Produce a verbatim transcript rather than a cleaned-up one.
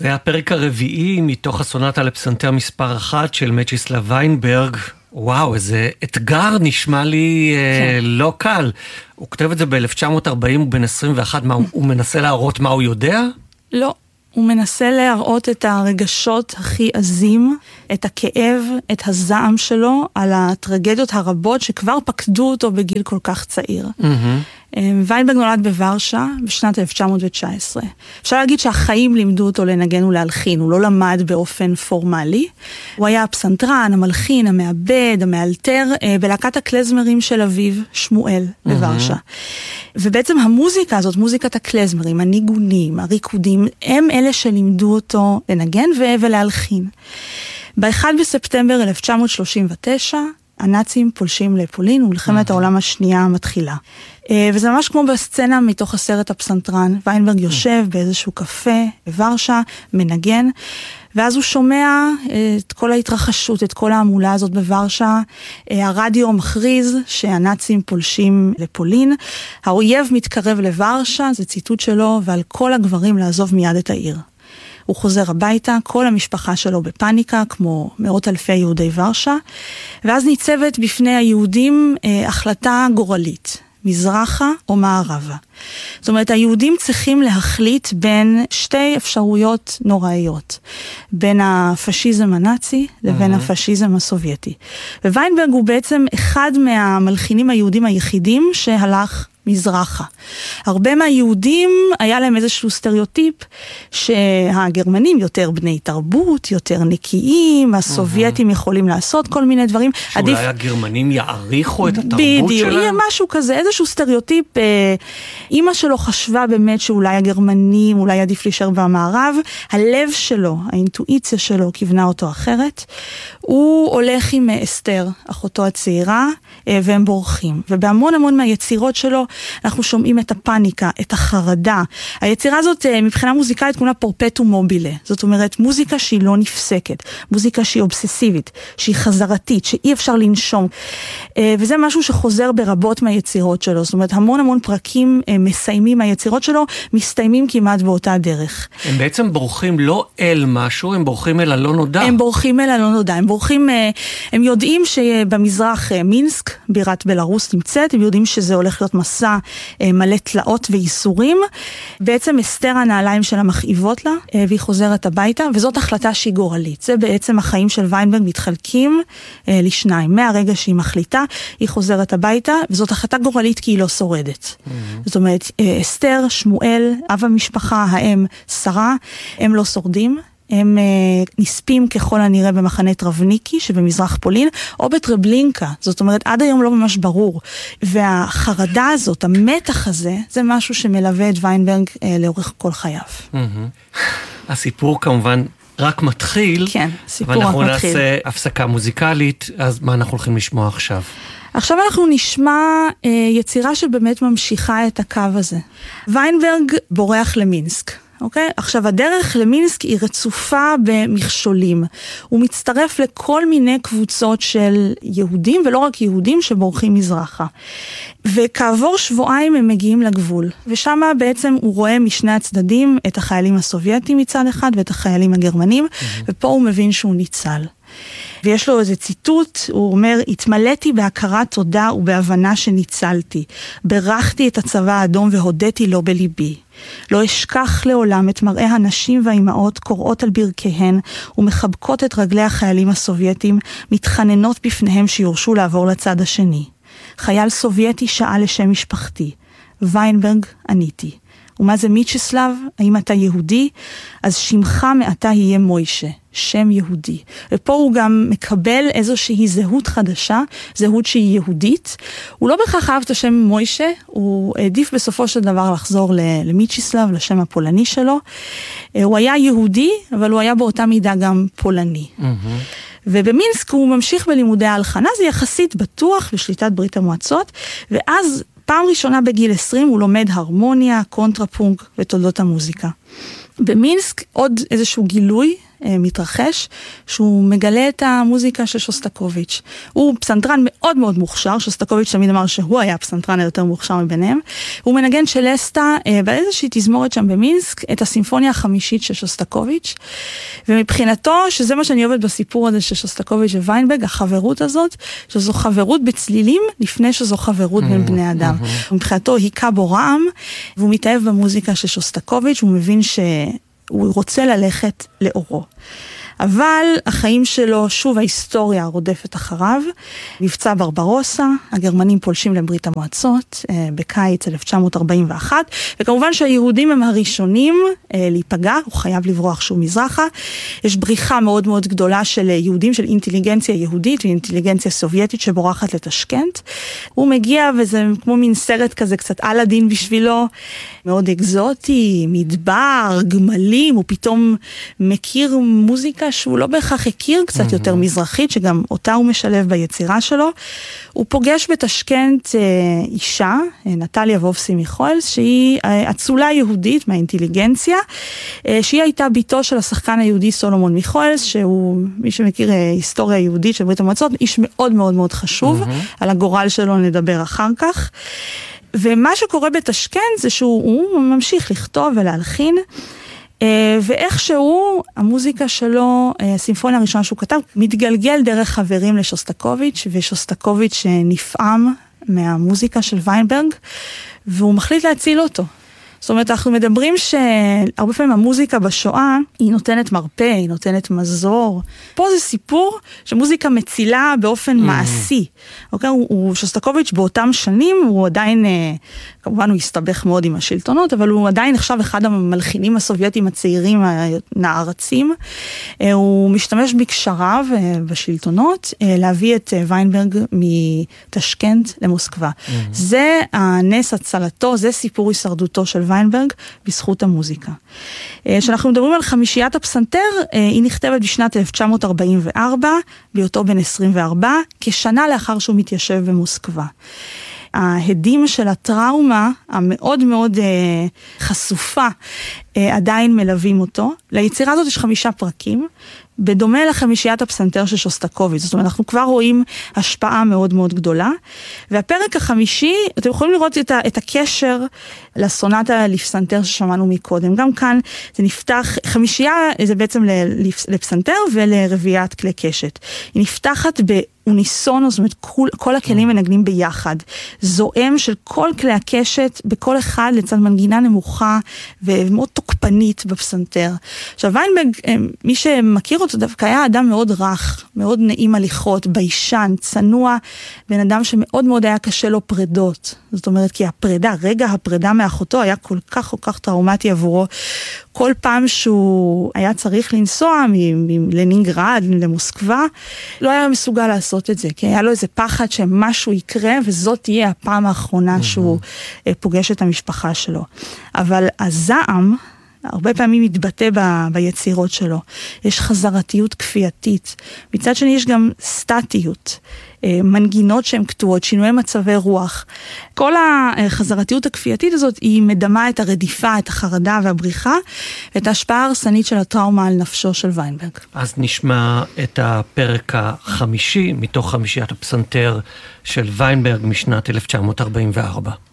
זה הפרק הרביעי מתוך הסונטה לפסנתר מספר אחת של מצ'יסלב ויינברג. וואו, איזה אתגר נשמע לי כן. אה, לא קל. הוא כתב את זה ב-אלף תשע מאות ארבעים, הוא בן עשרים ואחת, מה, הוא מנסה להראות מה הוא יודע? לא. הוא מנסה להראות את הרגשות הכי עזים, את הכאב, את הזעם שלו, על הטרגדיות הרבות שכבר פקדו אותו בגיל כל כך צעיר. Mm-hmm. ויינברג נולד בוורשה בשנת אלף תשע מאות תשע עשרה. אפשר להגיד שהחיים לימדו אותו לנגן ולהלחין, הוא לא למד באופן פורמלי. הוא היה הפסנתרן, המלחין, המעבד, המאלתר, בלהקת הקלזמרים של אביו, שמואל, בוורשה. Mm-hmm. ובעצם המוזיקה הזאת, מוזיקת הקלזמרים, הניגונים, הריקודים, הם אלה שלימדו אותו לנגן ו- ולהלחין. ב-אחד בספטמבר אלף תשע מאות שלושים ותשע, הנאצים פולשים לפולין, ומלחמת העולם השנייה מתחילה. וזה ממש כמו בסצנה מתוך הסרט הפסנתרן. ויינברג יושב באיזשהו קפה בוורשה, מנגן, ואז הוא שומע את כל ההתרחשות, את כל העמולה הזאת בוורשה. הרדיו מכריז שהנאצים פולשים לפולין. האויב מתקרב לוורשה, זה ציטוט שלו, ועל כל הגברים לעזוב מיד את העיר. הוא חוזר הביתה, כל המשפחה שלו בפניקה, כמו מאות אלפי יהודי ורשה, ואז ניצבת בפני היהודים אה, החלטה גורלית, מזרחה או מערבה. זאת אומרת, היהודים צריכים להחליט בין שתי אפשרויות נוראיות, בין הפשיזם הנאצי לבין mm-hmm. הפשיזם הסובייטי. וויינברג הוא בעצם אחד מהמלחינים היהודים היחידים שהלך מזרחה. הרבה מהיהודים היה להם איזשהו סטריאוטיפ שהגרמנים יותר בני תרבות, יותר נקיים, הסובייטים יכולים לעשות כל מיני דברים. שאולי עדיף... הגרמנים יעריכו את התרבות בדיוק, שלהם? בדיוק, יהיה משהו כזה, איזשהו סטריאוטיפ. אמא שלו חשבה באמת שאולי הגרמנים, אולי עדיף להישאר במערב. הלב שלו, האינטואיציה שלו כיוונה אותו אחרת. הוא הולך עם אסתר, אחותו הצעירה, והם בורחים. ובהמון המון מהיצירות שלו, אנחנו שומעים את הפאניקה, את החרדה. היצירה הזאת מבחינה מוזיקלית קוראים לה פורפטום מובילה. זאת אומרת, מוזיקה שהיא לא נפסקת, מוזיקה שהיא אובססיבית, שהיא חזרתית, שאי אפשר לנשום. וזה משהו שחוזר ברבות מהיצירות שלו. זאת אומרת, המון המון פרקים מסיימים מהיצירות שלו, מסתיימים כמעט באותה דרך. הם בעצם בורחים לא אל משהו, הם בורחים אל הלא נודע. הם בורחים אל הלא נודע. הם בורחים, הם יודעים שבמזרח מינסק, בירת בלרוס נמצאת, הם יודעים שזה הולך להיות מסע מלא תלאות וייסורים. בעצם אסתר הנעליים שלה מכאיבות לה, והיא חוזרת הביתה, וזאת החלטה שהיא גורלית. זה בעצם החיים של ויינברג מתחלקים לשניים. מהרגע שהיא מחליטה, היא חוזרת הביתה, וזאת החלטה גורלית כי היא לא שורדת. Mm-hmm. זאת אומרת, אסתר, שמואל, אב המשפחה, האם, שרה, הם לא שורדים. הם uh, נספים ככל הנראה במחנה טרבניקי שבמזרח פולין, או בטרבלינקה. זאת אומרת, עד היום לא ממש ברור. והחרדה הזאת, המתח הזה, זה משהו שמלווה את ויינברג uh, לאורך כל חייו. Mm-hmm. הסיפור כמובן רק מתחיל. כן, סיפור רק מתחיל. ואנחנו נעשה הפסקה מוזיקלית, אז מה אנחנו הולכים לשמוע עכשיו? עכשיו אנחנו נשמע uh, יצירה שבאמת ממשיכה את הקו הזה. ויינברג בורח למינסק. אוקיי? עכשיו, הדרך למינסק היא רצופה במכשולים. הוא מצטרף לכל מיני קבוצות של יהודים, ולא רק יהודים שבורחים מזרחה. וכעבור שבועיים הם מגיעים לגבול. ושם בעצם הוא רואה משני הצדדים את החיילים הסובייטים מצד אחד, ואת החיילים הגרמנים, mm-hmm. ופה הוא מבין שהוא ניצל. ויש לו איזה ציטוט, הוא אומר, התמלאתי בהכרת תודה ובהבנה שניצלתי. ברכתי את הצבא האדום והודיתי לו בליבי. לא אשכח לעולם את מראה הנשים והאימהות קוראות על ברכיהן ומחבקות את רגלי החיילים הסובייטים, מתחננות בפניהם שיורשו לעבור לצד השני. חייל סובייטי שאל לשם משפחתי. ויינברג עניתי. ומה זה מיצ'סלב? האם אתה יהודי? אז שמך מעתה יהיה מוישה, שם יהודי. ופה הוא גם מקבל איזושהי זהות חדשה, זהות שהיא יהודית. הוא לא בכך אהב את השם מוישה, הוא העדיף בסופו של דבר לחזור למיצ'סלב, לשם הפולני שלו. הוא היה יהודי, אבל הוא היה באותה מידה גם פולני. Mm-hmm. ובמינסק הוא ממשיך בלימודי ההלחנה, זה יחסית בטוח בשליטת ברית המועצות, ואז פעם ראשונה בגיל עשרים הוא לומד הרמוניה, קונטרפונק ותולדות המוזיקה. במינסק עוד איזשהו גילוי מתרחש, שהוא מגלה את המוזיקה של שוסטקוביץ'. הוא פסנתרן מאוד מאוד מוכשר, שוסטקוביץ' תמיד אמר שהוא היה הפסנתרן היותר מוכשר מביניהם. הוא מנגן שלסטה באיזושהי תזמורת שם במינסק, את הסימפוניה החמישית של שוסטקוביץ', ומבחינתו, שזה מה שאני אוהבת בסיפור הזה של שוסטקוביץ' וויינברג, החברות הזאת, שזו חברות בצלילים, לפני שזו חברות בין בני אדם. מבחינתו היכה בו רעם, והוא מתאהב במוזיקה של שוסטקוביץ', הוא מבין ש... הוא רוצה ללכת לאורו. אבל החיים שלו, שוב ההיסטוריה רודפת אחריו, מבצע ברברוסה, הגרמנים פולשים לברית המועצות, בקיץ אלף תשע מאות ארבעים ואחת, וכמובן שהיהודים הם הראשונים להיפגע, הוא חייב לברוח שוב מזרחה, יש בריחה מאוד מאוד גדולה של יהודים, של אינטליגנציה יהודית ואינטליגנציה סובייטית שבורחת לתשכנט, הוא מגיע וזה כמו מין סרט כזה, קצת אלאדין בשבילו, מאוד אקזוטי, מדבר, גמלים, הוא פתאום מכיר מוזיקה שהוא לא בהכרח הכיר, קצת יותר מזרחית, שגם אותה הוא משלב ביצירה שלו. הוא פוגש בתשכנט אישה, נטליה וובסי מיכולס, שהיא אצולה יהודית מהאינטליגנציה, שהיא הייתה ביתו של השחקן היהודי סולומון מיכולס, שהוא, מי שמכיר היסטוריה יהודית של ברית המועצות, איש מאוד מאוד מאוד חשוב, על הגורל שלו נדבר אחר כך. ומה שקורה בתשכנט זה שהוא ממשיך לכתוב ולהלחין, ואיכשהו המוזיקה שלו, הסימפוניה הראשונה שהוא כתב, מתגלגל דרך חברים לשוסטקוביץ', ושוסטקוביץ' נפעם מהמוזיקה של ויינברג, והוא מחליט להציל אותו. זאת אומרת, אנחנו מדברים שהרבה פעמים המוזיקה בשואה היא נותנת מרפא, היא נותנת מזור. פה זה סיפור שמוזיקה מצילה באופן מעשי. אוקיי? הוא, הוא שוסטקוביץ' באותם שנים, הוא עדיין, כמובן הוא הסתבך מאוד עם השלטונות, אבל הוא עדיין נחשב אחד המלחינים הסובייטים הצעירים הנערצים. הוא משתמש בקשריו בשלטונות, להביא את ויינברג מתשכנט למוסקבה. זה הנס הצלתו, זה סיפור הישרדותו של ויינברג בזכות המוזיקה. כשאנחנו מדברים על חמישיית הפסנתר, היא נכתבת בשנת אלף תשע מאות ארבעים וארבע, בהיותו בן עשרים וארבע, כשנה לאחר שהוא מתיישב במוסקבה. ההדים של הטראומה המאוד מאוד אה, חשופה אה, עדיין מלווים אותו. ליצירה הזאת יש חמישה פרקים, בדומה לחמישיית הפסנתר של שוסטקוביץ'. זאת אומרת, אנחנו כבר רואים השפעה מאוד מאוד גדולה. והפרק החמישי, אתם יכולים לראות את, ה, את הקשר לסונטה לפסנתר ששמענו מקודם. גם כאן זה נפתח, חמישייה זה בעצם לפסנתר ולרביעת כלי קשת. היא נפתחת ב... אוניסונו, זאת אומרת, כל, כל הכלים מנגנים ביחד. זועם של כל כלי הקשת, בכל אחד לצד מנגינה נמוכה, ומאוד תוקפנית בפסנתר. עכשיו, ויינברג, מי שמכיר אותו דווקא, היה אדם מאוד רך, מאוד נעים הליכות, ביישן, צנוע, בן אדם שמאוד מאוד היה קשה לו פרדות. זאת אומרת, כי הפרדה, רגע הפרדה מאחותו, היה כל כך כל כך טראומטי עבורו. כל פעם שהוא היה צריך לנסוע מלנינגרד למוסקבה, לא היה מסוגל לעשות את זה, כי היה לו איזה פחד שמשהו יקרה, וזאת תהיה הפעם האחרונה שהוא פוגש את המשפחה שלו. אבל הזעם, הרבה פעמים מתבטא ב, ביצירות שלו. יש חזרתיות כפייתית. מצד שני יש גם סטטיות, מנגינות שהן קטועות, שינויי מצבי רוח. כל החזרתיות הכפייתית הזאת היא מדמה את הרדיפה, את החרדה והבריחה, ואת ההשפעה ההרסנית של הטראומה על נפשו של ויינברג. אז נשמע את הפרק החמישי מתוך חמישיית הפסנתר של ויינברג משנת אלף תשע מאות ארבעים וארבע.